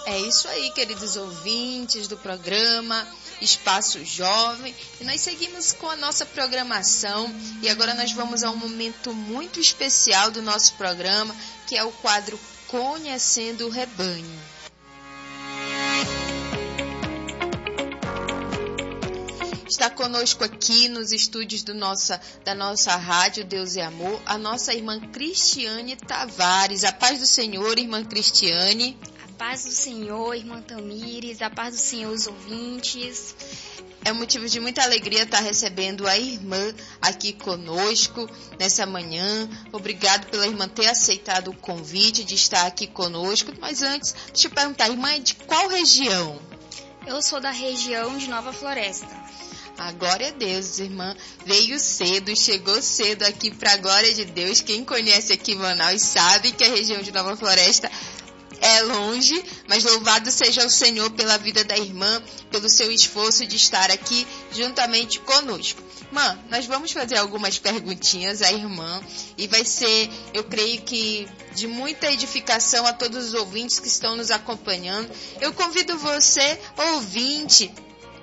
É isso aí, queridos ouvintes do programa Espaço Jovem. E nós seguimos com a nossa programação. E agora nós vamos a um momento muito especial do nosso programa, que é o quadro Conhecendo o Rebanho. Está conosco aqui nos estúdios da nossa rádio Deus é Amor, a nossa irmã Cristiane Tavares. A paz do Senhor, irmã Cristiane. A paz do Senhor, irmã Tamires, a paz do Senhor, os ouvintes. É um motivo de muita alegria estar recebendo a irmã aqui conosco nessa manhã. Obrigado pela irmã ter aceitado o convite de estar aqui conosco. Mas antes, deixa eu perguntar, irmã, de qual região? Eu sou da região de Nova Floresta. A glória a Deus, irmã. Veio cedo, chegou cedo aqui para a glória de Deus. Quem conhece aqui Manaus sabe que a região de Nova Floresta é longe, mas louvado seja o Senhor pela vida da irmã, pelo seu esforço de estar aqui juntamente conosco. Irmã, nós vamos fazer algumas perguntinhas à irmã e vai ser, eu creio que, de muita edificação a todos os ouvintes que estão nos acompanhando. Eu convido você, ouvinte,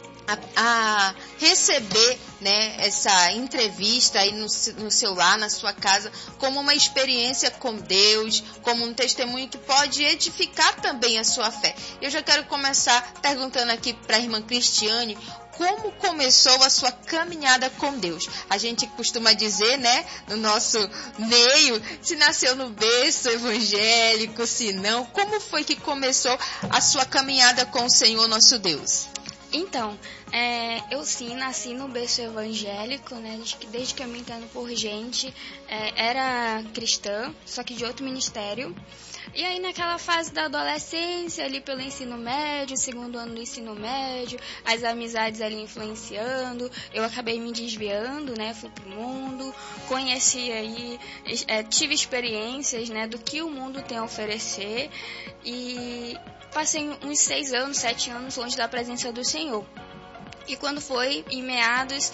a receber, né, essa entrevista aí no seu lar, na sua casa, como uma experiência com Deus, como um testemunho que pode edificar também a sua fé. Eu já quero começar perguntando aqui para a irmã Cristiane, como começou a sua caminhada com Deus? A gente costuma dizer, né, no nosso meio, se nasceu no berço evangélico, se não, como foi que começou a sua caminhada com o Senhor nosso Deus? Então, eu sim nasci no berço evangélico, né? Desde que eu me entendo por gente, era cristã, só que de outro ministério. E aí naquela fase da adolescência, ali pelo ensino médio, segundo ano do ensino médio, as amizades ali influenciando, eu acabei me desviando, né? Fui pro mundo, conheci aí, tive experiências, né? Do que o mundo tem a oferecer e passei uns 6 anos, 7 anos longe da presença do Senhor. E quando foi em meados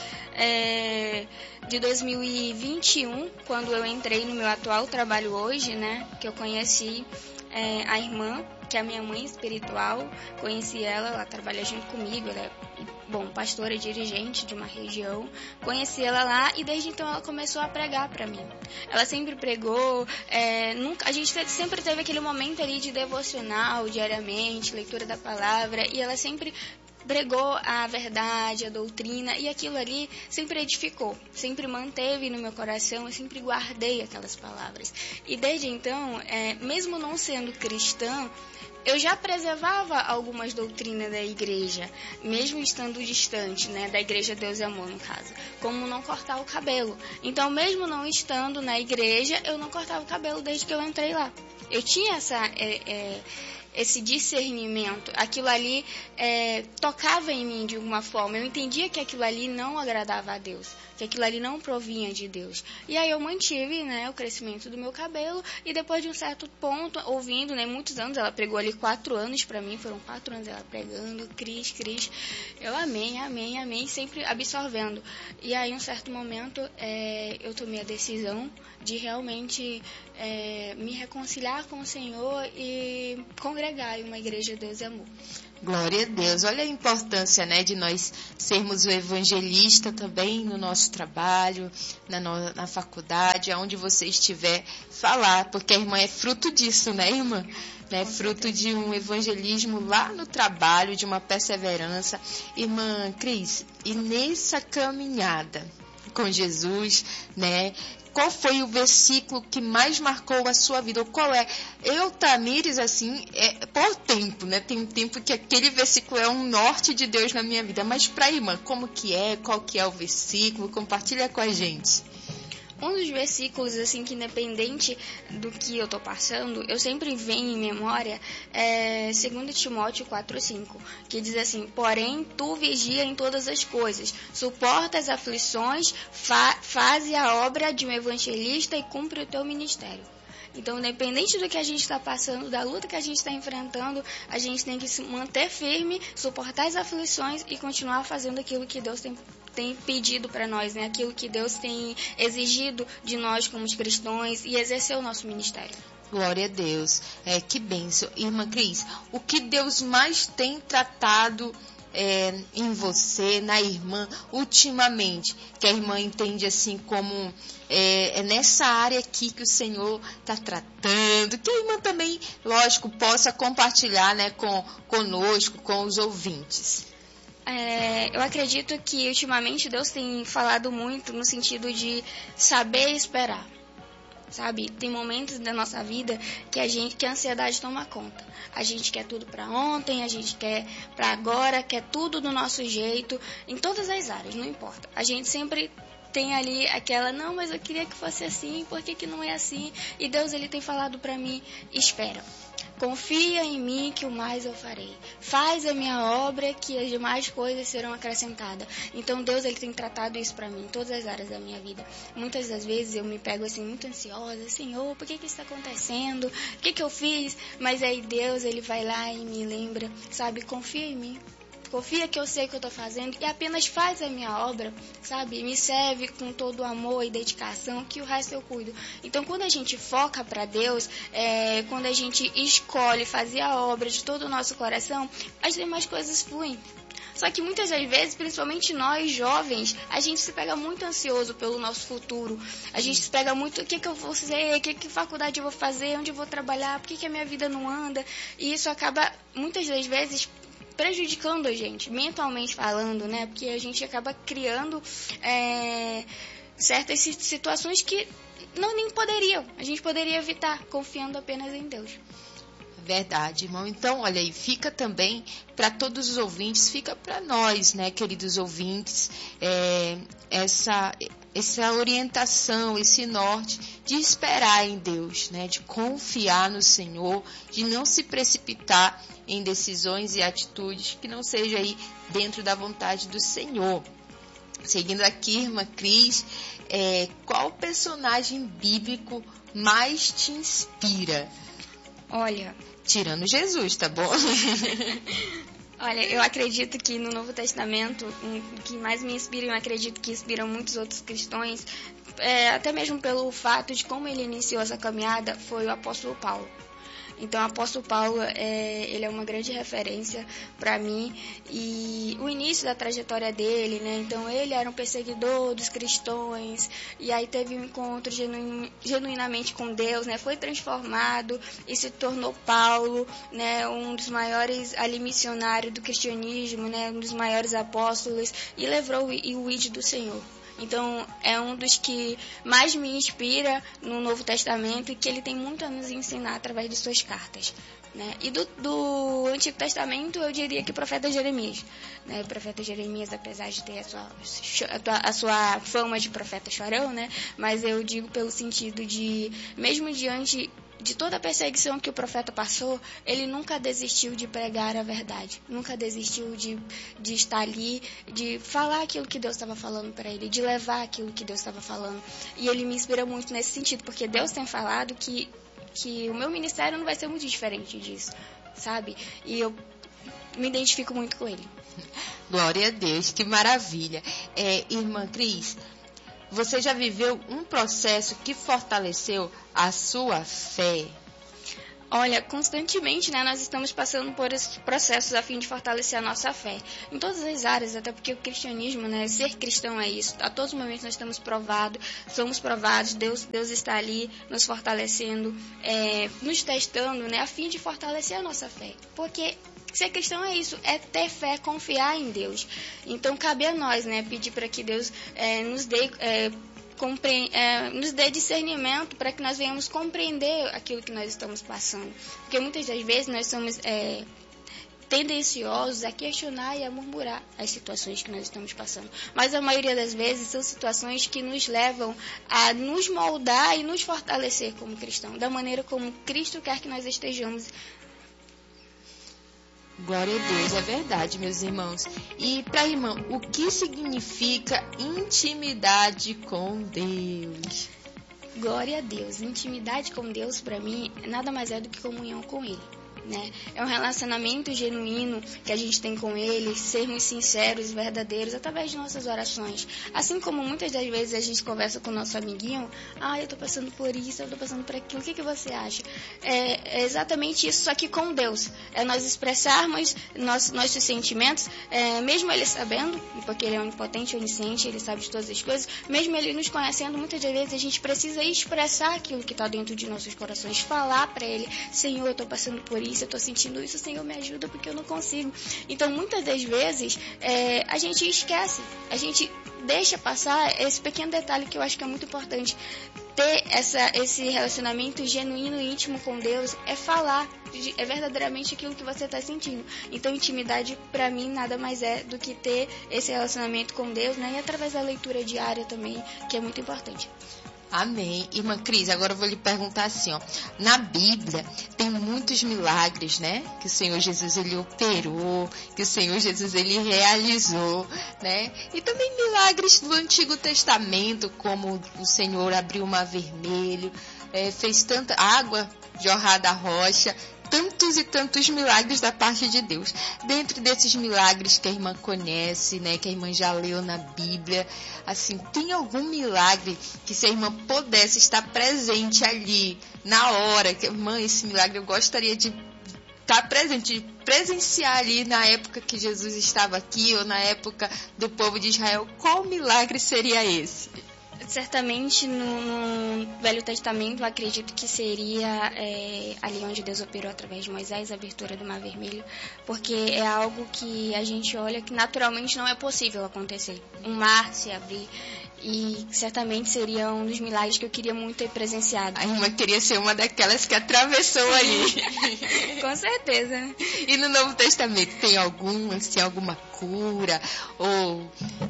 de 2021, quando eu entrei no meu atual trabalho hoje, né, que eu conheci a irmã, que é a minha mãe espiritual, conheci ela trabalha junto comigo, ela é, pastora e dirigente de uma região, conheci ela lá e desde então ela começou a pregar para mim. Ela sempre pregou, a gente sempre teve aquele momento ali de devocional diariamente, leitura da palavra, e ela sempre pregou a verdade, a doutrina, e aquilo ali sempre edificou, sempre manteve no meu coração, eu sempre guardei aquelas palavras. E desde então, mesmo não sendo cristã, eu já preservava algumas doutrinas da igreja, mesmo estando distante, né, da igreja Deus é Amor, no caso, como não cortar o cabelo. Então, mesmo não estando na igreja, eu não cortava o cabelo desde que eu entrei lá. Eu tinha esse discernimento, aquilo ali tocava em mim de alguma forma, eu entendia que aquilo ali não agradava a Deus, que aquilo ali não provinha de Deus. E aí eu mantive, né, o crescimento do meu cabelo, e depois de um certo ponto, ouvindo, né, muitos anos, ela pregou ali 4 anos para mim, foram 4 anos ela pregando, Cris, eu amém, sempre absorvendo. E aí, em um certo momento, eu tomei a decisão de realmente me reconciliar com o Senhor e congregar em uma igreja Deus é Amor. Glória a Deus. Olha a importância, né, de nós sermos o evangelista também no nosso trabalho, na faculdade, aonde você estiver, falar, porque a irmã é fruto disso, né, irmã? Né, fruto de um evangelismo lá no trabalho, de uma perseverança. Irmã Cris, e nessa caminhada com Jesus, né, qual foi o versículo que mais marcou a sua vida? Ou qual é? Eu, Tamires, assim, por tempo, né? Tem um tempo que aquele versículo é um norte de Deus na minha vida. Mas para a irmã, como que é? Qual que é o versículo? Compartilha com a gente. Um dos versículos, assim, que independente do que eu tô passando, eu sempre venho em memória, 2 Timóteo 4:5, que diz assim: porém, tu vigia em todas as coisas, suporta as aflições, faze a obra de um evangelista e cumpre o teu ministério. Então, independente do que a gente está passando, da luta que a gente está enfrentando, a gente tem que se manter firme, suportar as aflições e continuar fazendo aquilo que Deus tem pedido para nós, né? Aquilo que Deus tem exigido de nós como cristãos e exercer o nosso ministério. Glória a Deus. Que bênção. Irmã Cris, o que Deus mais tem tratado em você, na irmã, ultimamente? Que a irmã entende assim como é nessa área aqui que o Senhor está tratando. Que a irmã também, lógico, possa compartilhar, né, conosco, com os ouvintes. Eu acredito que ultimamente Deus tem falado muito no sentido de saber esperar. Sabe, tem momentos da nossa vida que a ansiedade toma conta. A gente quer tudo para ontem, a gente quer para agora, quer tudo do nosso jeito, em todas as áreas, não importa. A gente sempre tem ali aquela, não, mas eu queria que fosse assim, por que não é assim? E Deus, ele tem falado para mim, espera. Confia em mim que o mais eu farei. Faz a minha obra que as demais coisas serão acrescentadas. Então Deus, ele tem tratado isso para mim em todas as áreas da minha vida. Muitas das vezes eu me pego assim muito ansiosa, Senhor, por que isso está acontecendo? O que eu fiz? Mas aí Deus, ele vai lá e me lembra, sabe, confia em mim. Confia que eu sei o que eu estou fazendo e apenas faz a minha obra, sabe? Me serve com todo o amor e dedicação, que o resto eu cuido. Então, quando a gente foca para Deus, quando a gente escolhe fazer a obra de todo o nosso coração, as demais coisas fluem. Só que muitas das vezes, principalmente nós jovens, a gente se pega muito ansioso pelo nosso futuro. A gente se pega muito, o que eu vou fazer, que faculdade eu vou fazer, onde eu vou trabalhar, por que a minha vida não anda. E isso acaba, muitas das vezes, prejudicando a gente, mentalmente falando, né? Porque a gente acaba criando certas situações que nem poderiam. A gente poderia evitar, confiando apenas em Deus. Verdade, irmão. Então, olha aí, fica também para todos os ouvintes, fica para nós, né, queridos ouvintes, essa orientação, esse norte de esperar em Deus, né, de confiar no Senhor, de não se precipitar em decisões e atitudes que não seja aí dentro da vontade do Senhor. Seguindo aqui, irmã Cris, qual personagem bíblico mais te inspira? Olha, tirando Jesus, tá bom? Olha, eu acredito que no Novo Testamento, o que mais me inspira, eu acredito que inspiram muitos outros cristãos, até mesmo pelo fato de como ele iniciou essa caminhada, foi o apóstolo Paulo. Então, o apóstolo Paulo, ele é uma grande referência para mim. E o início da trajetória dele, né? Então, ele era um perseguidor dos cristãos. E aí teve um encontro genuinamente com Deus, né? Foi transformado e se tornou Paulo, né? Um dos maiores ali missionários do cristianismo, né? Um dos maiores apóstolos. E levou o ID do Senhor. Então, é um dos que mais me inspira no Novo Testamento e que ele tem muito a nos ensinar através de suas cartas. Né? E do Antigo Testamento, eu diria que o profeta Jeremias. Né? O profeta Jeremias, apesar de ter a sua fama de profeta chorão, né? Mas eu digo pelo sentido de, mesmo diante de toda a perseguição que o profeta passou, ele nunca desistiu de pregar a verdade, nunca desistiu de estar ali, de falar aquilo que Deus estava falando para ele, de levar aquilo que Deus estava falando. E ele me inspira muito nesse sentido, porque Deus tem falado que o meu ministério não vai ser muito diferente disso, sabe? E eu me identifico muito com ele. Glória a Deus, que maravilha. Irmã Cris, você já viveu um processo que fortaleceu a sua fé? Olha, constantemente, né, nós estamos passando por esses processos a fim de fortalecer a nossa fé. Em todas as áreas, até porque o cristianismo, né, ser cristão é isso. A todos os momentos nós estamos somos provados, Deus está ali nos fortalecendo, nos testando, né, a fim de fortalecer a nossa fé. Porque ser cristão é isso, é ter fé, confiar em Deus. Então, cabe a nós, né, pedir para que Deus nos dê discernimento para que nós venhamos compreender aquilo que nós estamos passando. Porque muitas das vezes nós somos tendenciosos a questionar e a murmurar as situações que nós estamos passando. Mas a maioria das vezes são situações que nos levam a nos moldar e nos fortalecer como cristão, da maneira como Cristo quer que nós estejamos. Glória a Deus, é verdade, meus irmãos. E para a irmã, o que significa intimidade com Deus? Glória a Deus. Intimidade com Deus, para mim, nada mais é do que comunhão com Ele. né? É um relacionamento genuíno que a gente tem com Ele, sermos sinceros e verdadeiros através de nossas orações. Assim como muitas das vezes a gente conversa com o nosso amiguinho, eu tô passando por isso, eu tô passando por aquilo, o que você acha? É exatamente isso, só que com Deus. É nós expressarmos nossos sentimentos, mesmo Ele sabendo, porque Ele é onipotente, onisciente, Ele sabe de todas as coisas, mesmo Ele nos conhecendo, muitas das vezes a gente precisa expressar aquilo que está dentro de nossos corações, falar para Ele, Senhor, eu estou passando por isso, eu estou sentindo isso, Senhor, me ajuda porque eu não consigo. Então, muitas das vezes, a gente esquece, a gente deixa passar esse pequeno detalhe que eu acho que é muito importante. Ter esse relacionamento genuíno e íntimo com Deus é falar, é verdadeiramente aquilo que você está sentindo. Então, intimidade, para mim, nada mais é do que ter esse relacionamento com Deus, né? E através da leitura diária também, que é muito importante. Amém. Irmã Cris, agora eu vou lhe perguntar assim, na Bíblia tem muitos milagres, né? Que o Senhor Jesus, ele operou, que o Senhor Jesus, ele realizou, né? E também milagres do Antigo Testamento, como o Senhor abriu o mar vermelho, fez tanta água jorrar da rocha, tantos e tantos milagres da parte de Deus. Dentro desses milagres que a irmã conhece, né, que a irmã já leu na Bíblia, assim, tem algum milagre que se a irmã pudesse estar presente ali, na hora, que, irmã, esse milagre eu gostaria de estar presente, de presenciar ali na época que Jesus estava aqui, ou na época do povo de Israel, qual milagre seria esse? Certamente no Velho Testamento eu acredito que seria ali onde Deus operou através de Moisés, a abertura do Mar Vermelho, porque é algo que a gente olha que naturalmente não é possível acontecer. Um mar se abrir, e certamente seria um dos milagres que eu queria muito ter presenciado. A irmã queria ser uma daquelas que atravessou ali. Com certeza. E no Novo Testamento tem alguma cura? Ou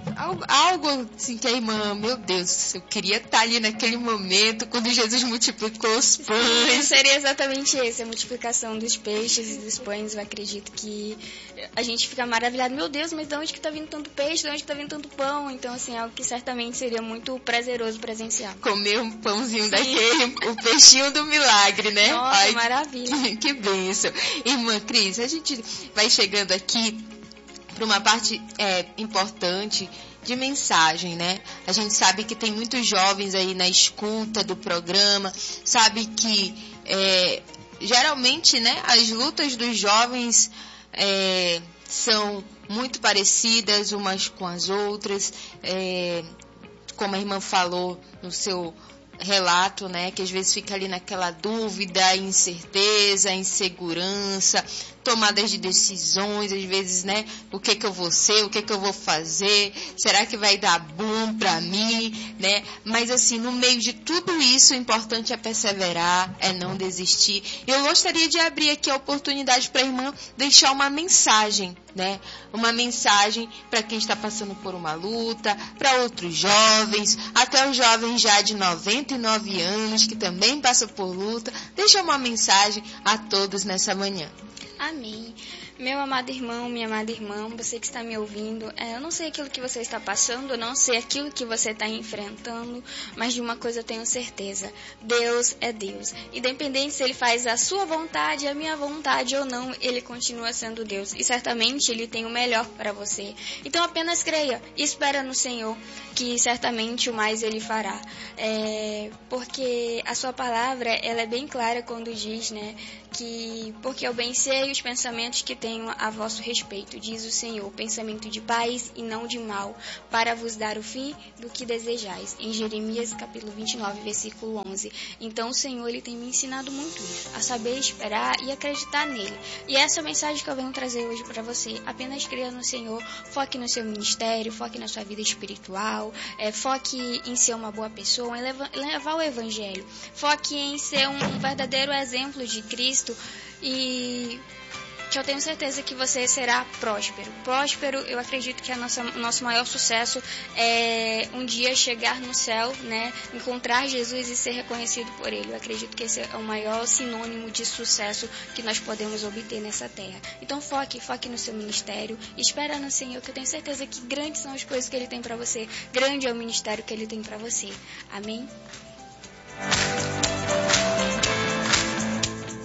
algo assim que a irmã, meu Deus, eu queria estar ali naquele momento, quando Jesus multiplicou os pães. Seria exatamente esse, a multiplicação dos peixes e dos pães. Eu acredito que a gente fica maravilhado. Meu Deus, mas de onde que está vindo tanto peixe? De onde que está vindo tanto pão? Então, assim, é algo que certamente seria muito prazeroso presenciar. Comer um pãozinho daquele, o peixinho do milagre, né? Nossa, ai, maravilha. Que bênção. Irmã Cris, a gente vai chegando aqui para uma parte importante de mensagem, né? A gente sabe que tem muitos jovens aí na escuta do programa, sabe que geralmente, né, as lutas dos jovens são muito parecidas umas com as outras, como a irmã falou no seu relato, né, que às vezes fica ali naquela dúvida, incerteza, insegurança, tomadas de decisões, às vezes, né, o que eu vou ser, o que eu vou fazer, será que vai dar bom pra mim, né, mas assim, no meio de tudo isso, o importante é perseverar, é não desistir. Eu gostaria de abrir aqui a oportunidade para a irmã deixar uma mensagem, né, uma mensagem para quem está passando por uma luta, para outros jovens, até os jovens já de 99 anos, que também passam por luta. Deixa uma mensagem a todos nessa manhã. Amém. Meu amado irmão, minha amada irmã, você que está me ouvindo, eu não sei aquilo que você está passando, eu não sei aquilo que você está enfrentando, mas de uma coisa eu tenho certeza: Deus é Deus. Independente se Ele faz a sua vontade, a minha vontade ou não, Ele continua sendo Deus. E certamente Ele tem o melhor para você. Então apenas creia e espera no Senhor, que certamente o mais Ele fará. Porque a sua palavra, ela é bem clara quando diz, né, que porque eu bem sei os pensamentos que tenho a vosso respeito, diz o Senhor, pensamento de paz e não de mal, para vos dar o fim do que desejais. Em Jeremias capítulo 29, versículo 11. Então o Senhor, Ele tem me ensinado muito isso, a saber esperar e acreditar nele. E essa é a mensagem que eu venho trazer hoje para você. Apenas creia no Senhor, foque no seu ministério, foque na sua vida espiritual, foque em ser uma boa pessoa, em levar o Evangelho, foque em ser um verdadeiro exemplo de Cristo, e que eu tenho certeza que você será próspero. Próspero, eu acredito que o nosso maior sucesso é um dia chegar no céu, né, encontrar Jesus e ser reconhecido por Ele. Eu acredito que esse é o maior sinônimo de sucesso que nós podemos obter nessa terra. Então foque no seu ministério, espera no Senhor, que eu tenho certeza que grandes são as coisas que Ele tem para você, grande é o ministério que Ele tem para você. Amém?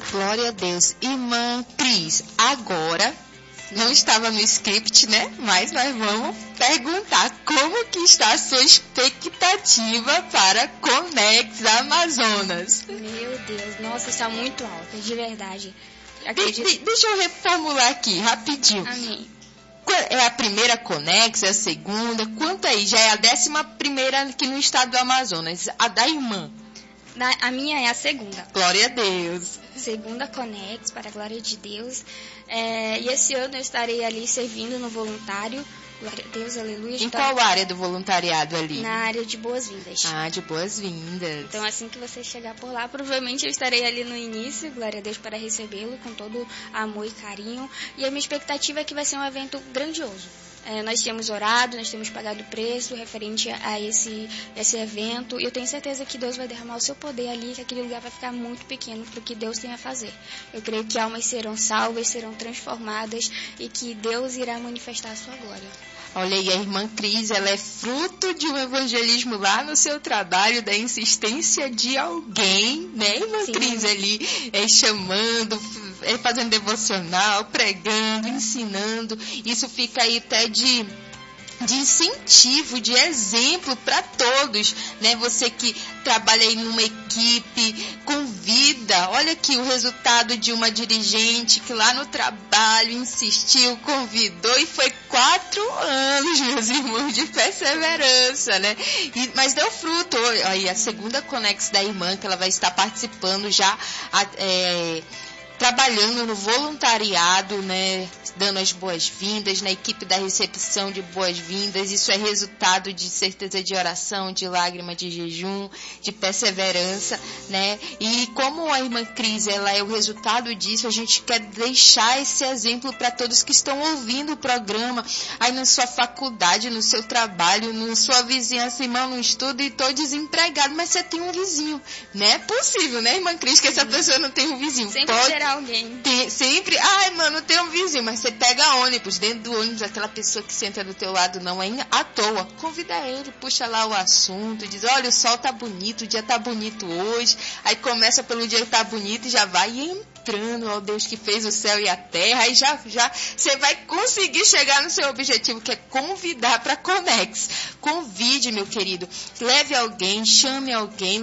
Glória a Deus. Irmã Cris, agora, não estava no script, né? Mas nós vamos perguntar como que está a sua expectativa para Conex Amazonas. Meu Deus, nossa, está muito alta, de verdade. Deixa eu reformular aqui, rapidinho. Amém. É a primeira Conex, é a segunda? Quanto aí? Já é a 11ª aqui no estado do Amazonas. A da irmã? A minha é a segunda. Glória a Deus. Segunda Conex, para a glória de Deus. E esse ano eu estarei ali servindo no voluntário. Glória a Deus, aleluia. Em qual área do voluntariado ali? Na área de boas-vindas. Ah, de boas-vindas. Então, assim que você chegar por lá, provavelmente eu estarei ali no início, glória a Deus, para recebê-lo com todo amor e carinho. E a minha expectativa é que vai ser um evento grandioso. Nós temos orado, nós temos pagado preço referente a esse evento. E eu tenho certeza que Deus vai derramar o seu poder ali, que aquele lugar vai ficar muito pequeno para o que Deus tem a fazer. Eu creio que almas serão salvas, serão transformadas e que Deus irá manifestar a sua glória. Olha aí, a irmã Cris, ela é fruto de um evangelismo lá no seu trabalho, da insistência de alguém, né, irmã Sim. Cris, ali, chamando, fazendo devocional, pregando, ensinando. Isso fica aí até de incentivo, de exemplo para todos, né? Você que trabalha aí numa equipe, convida. Olha aqui o resultado de uma dirigente que lá no trabalho insistiu, convidou e foi 4 anos, meus irmãos, de perseverança, né? Mas deu fruto. Aí a segunda Conex da irmã, que ela vai estar participando já, trabalhando no voluntariado, né, dando as boas-vindas, na equipe da recepção de boas-vindas. Isso é resultado de certeza de oração, de lágrima, de jejum, de perseverança, né? E como a irmã Cris, ela é o resultado disso, a gente quer deixar esse exemplo para todos que estão ouvindo o programa, aí na sua faculdade, no seu trabalho, na sua vizinhança. Irmão, não estuda e estou desempregado, mas você tem um vizinho. Não é possível, né, irmã Cris, que essa pessoa não tem um vizinho. Sempre terá alguém. Sempre, ai, mano, tem um vizinho, mas você pega ônibus, dentro do ônibus, aquela pessoa que senta do teu lado não é à toa, convida ele, puxa lá o assunto, diz, olha, o sol tá bonito, o dia tá bonito hoje, aí começa pelo dia que tá bonito e já vai entrando, ó Deus que fez o céu e a terra, aí já você vai conseguir chegar no seu objetivo, que é convidar para Conex. Convide, meu querido, leve alguém, chame alguém,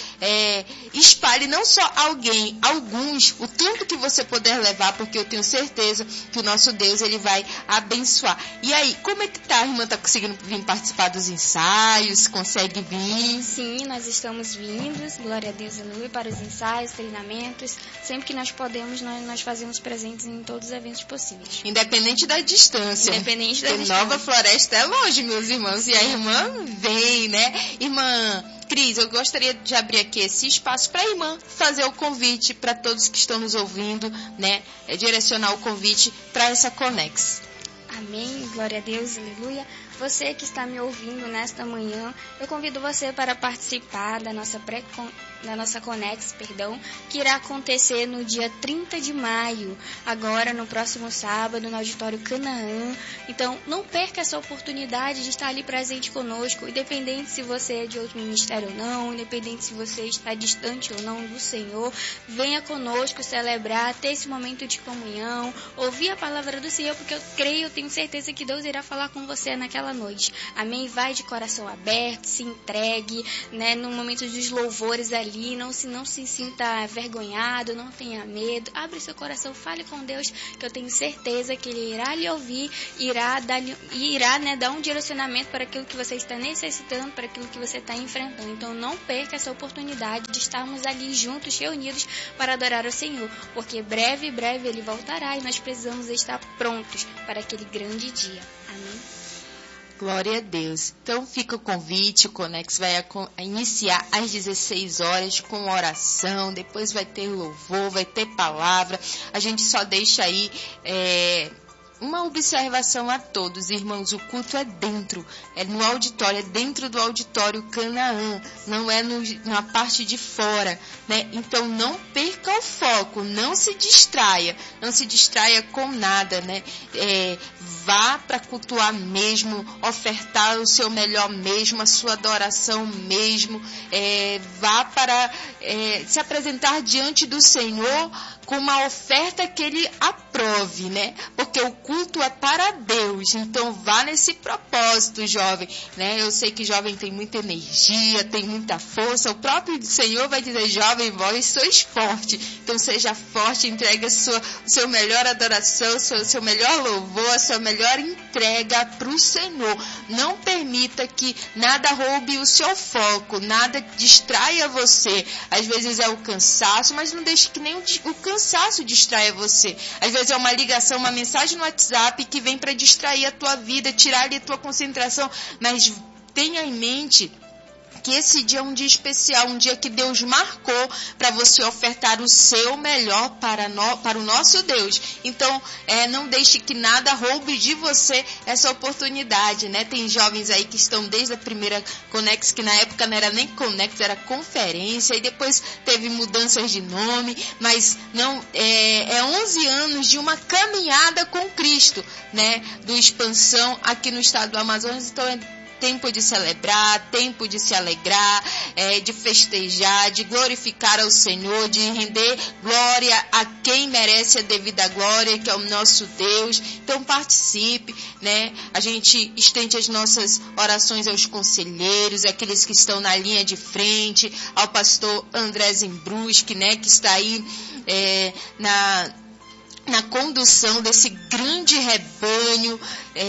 espalhe não só alguém, alguns, o tanto que você puder levar, porque eu tenho certeza que o nosso Deus, ele vai abençoar. E aí, como é que tá? A irmã tá conseguindo vir participar dos ensaios? Consegue vir? Sim, nós estamos vindos, glória a Deus, aleluia, para os ensaios, treinamentos. Sempre que nós podemos, nós fazemos presentes em todos os eventos possíveis. Independente da distância. Independente da distância. Nova Floresta é longe, meus irmãos, e a irmã vem, né? Irmã Cris, eu gostaria de abrir aqui esse espaço para a irmã fazer o convite para todos que estão nos ouvindo, né? Direcionar o convite para essa Conex. Amém, glória a Deus, aleluia. Você que está me ouvindo nesta manhã, eu convido você para participar da nossa Conex, que irá acontecer no dia 30 de maio, agora no próximo sábado, no Auditório Canaã. Então, não perca essa oportunidade de estar ali presente conosco, independente se você é de outro ministério ou não, independente se você está distante ou não do Senhor, venha conosco celebrar, ter esse momento de comunhão, ouvir a palavra do Senhor, porque eu creio, eu tenho certeza que Deus irá falar com você naquela noite. Amém? Vai de coração aberto, se entregue, né, no momento dos louvores ali, não se sinta vergonhado, não tenha medo, abre seu coração, fale com Deus, que eu tenho certeza que Ele irá lhe ouvir, irá dar um direcionamento para aquilo que você está necessitando, para aquilo que você está enfrentando. Então não perca essa oportunidade de estarmos ali juntos, reunidos para adorar o Senhor, porque breve Ele voltará e nós precisamos estar prontos para aquele grande dia. Amém? Glória a Deus. Então fica o convite, o Conex vai iniciar às 16 horas com oração, depois vai ter louvor, vai ter palavra. A gente só deixa aí uma observação a todos, irmãos, o culto é dentro, é no auditório, é dentro do auditório Canaã, não é na parte de fora, né? Então não perca o foco, não se distraia com nada, né? Vá para cultuar mesmo, ofertar o seu melhor mesmo, a sua adoração mesmo, vá para se apresentar diante do Senhor com uma oferta que Ele aprove, né? Porque o culto é para Deus, então vá nesse propósito, jovem, né? Eu sei que jovem tem muita energia, tem muita força, o próprio Senhor vai dizer, jovem, vós sois forte, então seja forte, entregue o seu melhor adoração, o seu melhor louvor, a sua melhor entrega para o Senhor. Não permita que nada roube o seu foco, nada distraia você. Às vezes é o cansaço, mas não deixe que nem o cansaço distraia você. Às vezes é uma ligação, uma mensagem no WhatsApp que vem para distrair a tua vida, tirar ali a tua concentração, mas tenha em mente que esse dia é um dia especial, um dia que Deus marcou para você ofertar o seu melhor para o nosso Deus. Então, não deixe que nada roube de você essa oportunidade, né? Tem jovens aí que estão desde a primeira Conex, que na época não era nem Conex, era conferência, e depois teve mudanças de nome, mas não é 11 anos de uma caminhada com Cristo, né? Do Expansão aqui no estado do Amazonas. Então tempo de celebrar, tempo de se alegrar, de festejar, de glorificar ao Senhor, de render glória a quem merece a devida glória, que é o nosso Deus. Então participe, né? A gente estende as nossas orações aos conselheiros, aqueles que estão na linha de frente, ao pastor André Zimbruschi, né? Que está aí na condução desse grande rebanho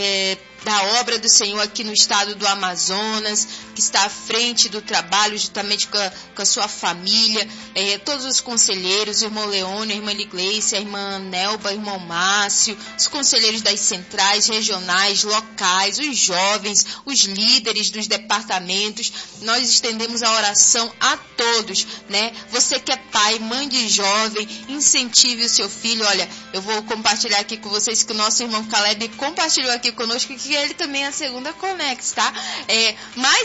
da obra do Senhor aqui no estado do Amazonas, que está à frente do trabalho juntamente com a sua família, todos os conselheiros, o irmão Leone, a irmã Ligleice, a irmã Nelba, o irmão Márcio, os conselheiros das centrais, regionais, locais, os jovens, os líderes dos departamentos. Nós estendemos a oração a todos, né? Você que é pai, mãe de jovem, incentive o seu filho. Olha, eu vou compartilhar aqui com vocês que o nosso irmão Caleb compartilhou aqui conosco, que ele também é a segunda Conex, tá? Mas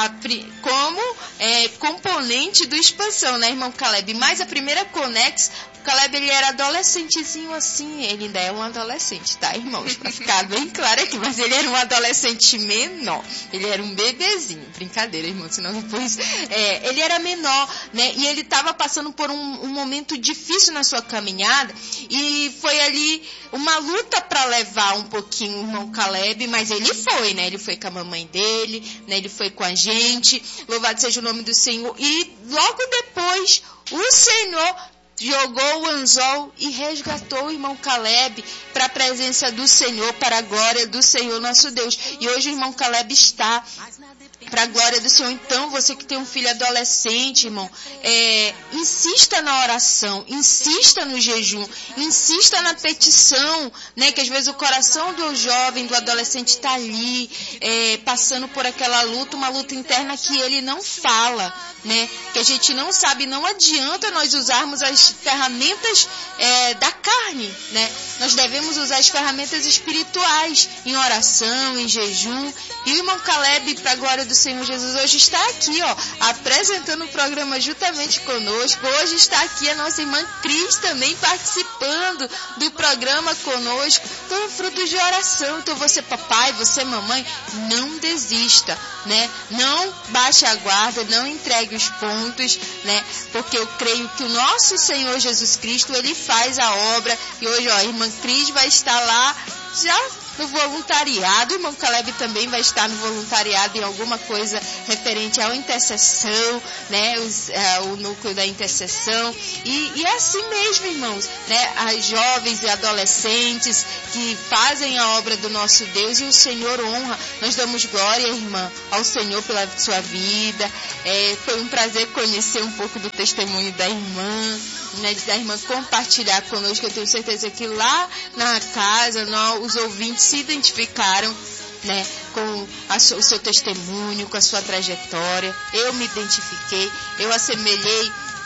como componente do Expansão, né, irmão Caleb? Mas a primeira Conex, o Caleb, ele era adolescentezinho assim, ele ainda é um adolescente, tá, irmãos? Pra ficar bem claro aqui, mas ele era um adolescente menor, ele era um bebezinho, brincadeira, irmão, senão depois... ele era menor, né, e ele estava passando por um momento difícil na sua caminhada, e foi ali uma luta para levar um pouquinho o irmão Caleb, mas ele foi, né, ele foi com a mamãe dele, né, ele foi com a gente, louvado seja o nome do Senhor, e logo depois o Senhor jogou o anzol e resgatou o irmão Caleb para a presença do Senhor, para a glória do Senhor nosso Deus. E hoje o irmão Caleb está para a glória do Senhor. Então, você que tem um filho adolescente, irmão, insista na oração, insista no jejum, insista na petição, né? Que às vezes o coração do jovem, do adolescente está ali, passando por aquela luta, uma luta interna que ele não fala, né? Que a gente não sabe, não adianta nós usarmos as ferramentas da carne, né? Nós devemos usar as ferramentas espirituais, em oração, em jejum. E o irmão Caleb, para a glória do Senhor Jesus, hoje está aqui, ó, apresentando o programa juntamente conosco. Hoje está aqui a nossa irmã Cris também participando do programa conosco. Então, frutos de oração. Então, você papai, você mamãe, não desista, né? Não baixe a guarda, não entregue os pontos, né? Porque eu creio que o nosso Senhor Jesus Cristo, ele faz a obra. E hoje, ó, a irmã Cris vai estar lá já no voluntariado, o irmão Caleb também vai estar no voluntariado em alguma coisa referente à intercessão, né, o núcleo da intercessão, e é assim mesmo, irmãos, né, as jovens e adolescentes que fazem a obra do nosso Deus, e o Senhor honra. Nós damos glória, irmã, ao Senhor pela sua vida. Foi um prazer conhecer um pouco do testemunho da irmã, né, da irmã compartilhar conosco. Eu tenho certeza que lá na casa os ouvintes se identificaram, né, com o seu testemunho, com a sua trajetória. Eu me identifiquei, eu assemelhei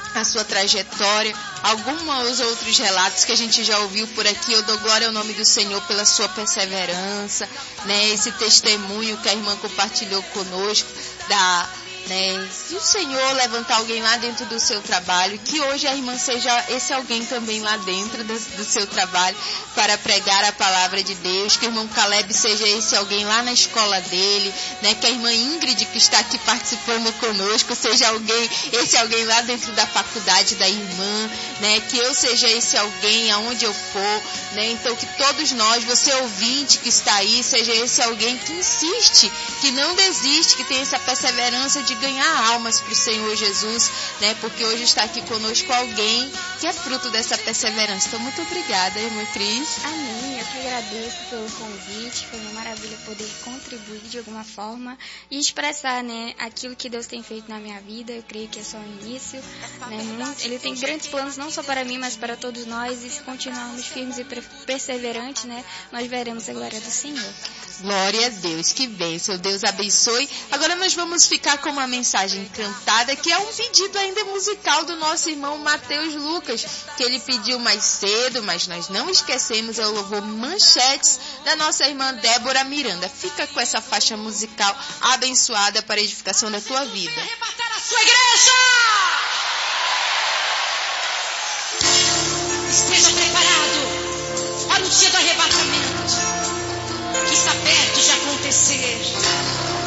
a sua trajetória, alguns outros relatos que a gente já ouviu por aqui. Eu dou glória ao nome do Senhor pela sua perseverança, né? Esse testemunho que a irmã compartilhou conosco, se o Senhor levantar alguém lá dentro do seu trabalho, que hoje a irmã seja esse alguém também lá dentro do seu trabalho para pregar a palavra de Deus, que o irmão Caleb seja esse alguém lá na escola dele, né? Que a irmã Ingrid, que está aqui participando conosco, seja esse alguém lá dentro da faculdade da irmã, né? Que eu seja esse alguém aonde eu for, né? Então que todos nós, você ouvinte que está aí, seja esse alguém que insiste, que não desiste, que tem essa perseverança de ganhar almas para o Senhor Jesus, né? Porque hoje está aqui conosco alguém que é fruto dessa perseverança. Então, muito obrigada, irmã Cris. Amém. Eu que agradeço pelo convite. Foi uma maravilha poder contribuir de alguma forma e expressar, né, aquilo que Deus tem feito na minha vida. Eu creio que é só o início, né? Ele tem grandes planos não só para mim, mas para todos nós. E se continuarmos firmes e perseverantes, né, nós veremos a glória do Senhor. Glória a Deus, que bênção, Deus abençoe. Agora nós vamos ficar com uma mensagem cantada, que é um pedido ainda musical do nosso irmão Mateus Lucas, que ele pediu mais cedo, mas nós não esquecemos, é o louvor Manchetes, da nossa irmã Débora Miranda. Fica com essa faixa musical abençoada para a edificação da tua vida. Arrebatar a sua igreja! Esteja preparado para o dia do arrebatamento, que está perto de acontecer.